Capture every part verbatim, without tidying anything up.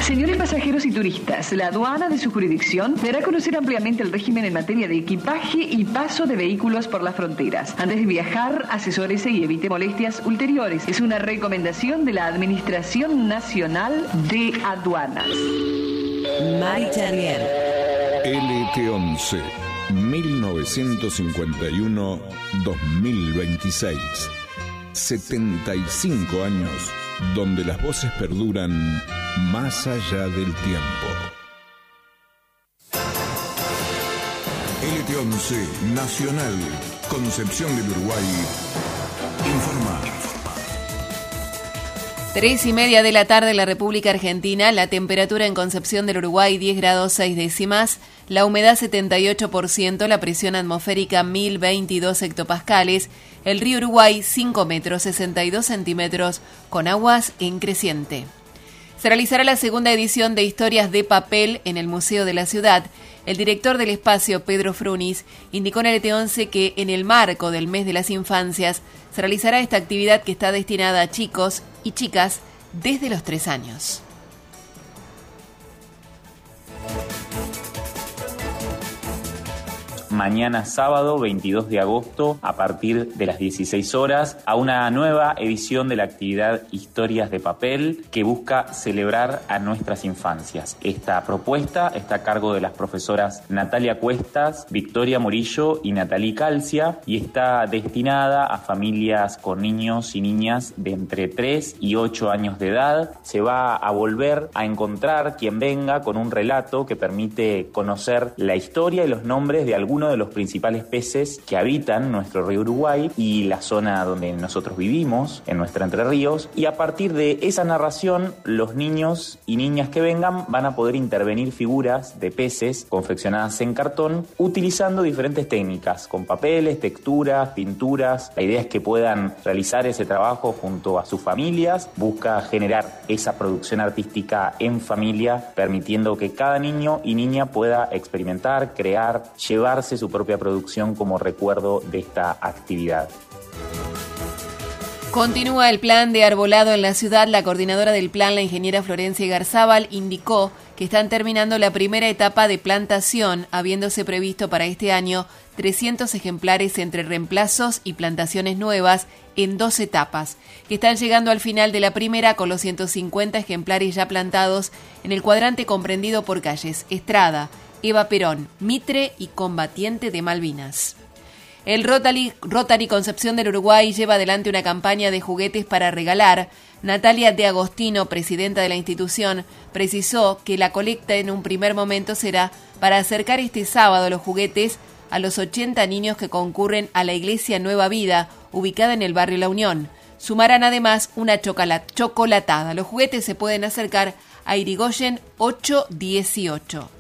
Señores pasajeros y turistas, la aduana de su jurisdicción dará a conocer ampliamente el régimen en materia de equipaje y paso de vehículos por las fronteras. Antes de viajar, asesórese y evite molestias ulteriores. Es una recomendación de la Administración Nacional de Aduanas. Mari Charrier. L T once, mil novecientos cincuenta y uno a dos mil veintiséis. setenta y cinco años donde las voces perduran más allá del tiempo. L T once Nacional, Concepción del Uruguay, informa. Tres y media de la tarde en la República Argentina, la temperatura en Concepción del Uruguay diez grados seis décimas, la humedad setenta y ocho por ciento, la presión atmosférica mil veintidós hectopascales, el río Uruguay cinco metros sesenta y dos centímetros con aguas en creciente. Se realizará la segunda edición de Historias de Papel en el Museo de la Ciudad. El director del espacio, Pedro Frunis, indicó en L T once que en el marco del Mes de las Infancias se realizará esta actividad que está destinada a chicos y chicas desde los tres años. Mañana sábado veintidós de agosto a partir de las dieciséis horas a una nueva edición de la actividad Historias de Papel que busca celebrar a nuestras infancias. Esta propuesta está a cargo de las profesoras Natalia Cuestas, Victoria Murillo y Natalí Calcia y está destinada a familias con niños y niñas de entre tres y ocho años de edad. Se va a volver a encontrar quien venga con un relato que permite conocer la historia y los nombres de algunos de los principales peces que habitan nuestro río Uruguay y la zona donde nosotros vivimos, en nuestra Entre Ríos, y a partir de esa narración los niños y niñas que vengan van a poder intervenir figuras de peces confeccionadas en cartón utilizando diferentes técnicas, con papeles, texturas, pinturas. La idea es que puedan realizar ese trabajo junto a sus familias, busca generar esa producción artística en familia, permitiendo que cada niño y niña pueda experimentar, crear, llevarse su propia producción como recuerdo de esta actividad. Continúa el plan de arbolado en la ciudad. La coordinadora del plan, la ingeniera Florencia Garzábal, indicó que están terminando la primera etapa de plantación, habiéndose previsto para este año trescientos ejemplares entre reemplazos y plantaciones nuevas en dos etapas, que están llegando al final de la primera con los ciento cincuenta ejemplares ya plantados en el cuadrante comprendido por calles Estrada, Eva Perón, Mitre y Combatiente de Malvinas. El Rotary, Rotary Concepción del Uruguay lleva adelante una campaña de juguetes para regalar. Natalia de Agostino, presidenta de la institución, precisó que la colecta en un primer momento será para acercar este sábado los juguetes a los ochenta niños que concurren a la Iglesia Nueva Vida, ubicada en el barrio La Unión. Sumarán además una chocolat- chocolatada. Los juguetes se pueden acercar a Irigoyen ocho dieciocho.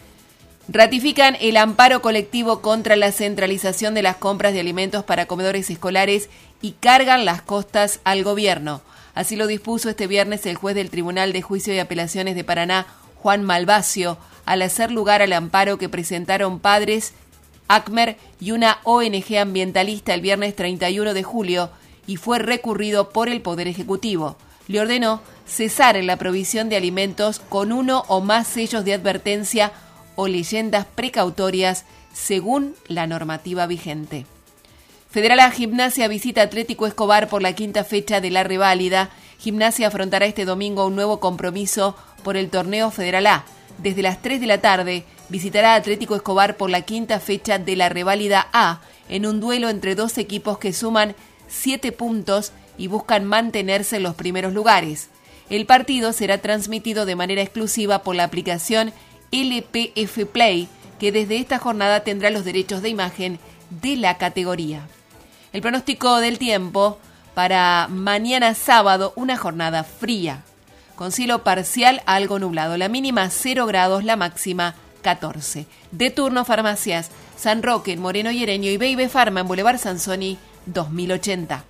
Ratifican el amparo colectivo contra la centralización de las compras de alimentos para comedores escolares y cargan las costas al gobierno. Así lo dispuso este viernes el juez del Tribunal de Juicio y Apelaciones de Paraná, Juan Malvacio, al hacer lugar al amparo que presentaron padres, ACMER y una O N G ambientalista el viernes treinta y uno de julio y fue recurrido por el Poder Ejecutivo. Le ordenó cesar en la provisión de alimentos con uno o más sellos de advertencia o leyendas precautorias según la normativa vigente. Federal A Gimnasia visita Atlético Escobar por la quinta fecha de la reválida. Gimnasia afrontará este domingo un nuevo compromiso por el torneo Federal A. Desde las tres de la tarde visitará Atlético Escobar por la quinta fecha de la reválida A en un duelo entre dos equipos que suman siete puntos y buscan mantenerse en los primeros lugares. El partido será transmitido de manera exclusiva por la aplicación L P F Play, que desde esta jornada tendrá los derechos de imagen de la categoría. El pronóstico del tiempo para mañana sábado, una jornada fría, con cielo parcial a algo nublado, la mínima cero grados, la máxima catorce. De turno farmacias San Roque en Moreno y Ereño y B y B Pharma en Boulevard Sansoni dos mil ochenta.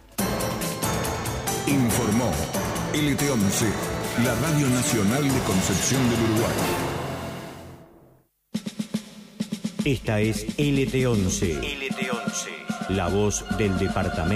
Informó L T once, la Radio Nacional de Concepción del Uruguay. Esta es L T once. L T once. La voz del departamento.